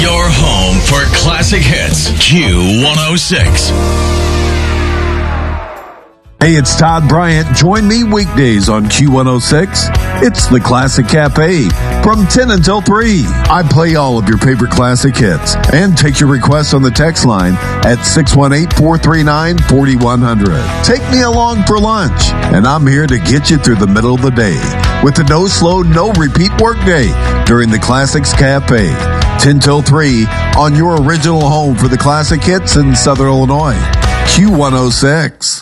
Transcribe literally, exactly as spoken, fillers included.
Your home for classic hits. Q one oh six. Hey, it's Todd Bryant. Join me weekdays on Q one oh six. It's the Classic Cafe from ten until three. I play all of your favorite classic hits and take your requests on the text line at six one eight, four three nine, four one zero zero. Take me along for lunch, and I'm here to get you through the middle of the day with the no slow, no repeat workday during the Classics Cafe. ten till three on your original home for the classic hits in Southern Illinois. Q one oh six.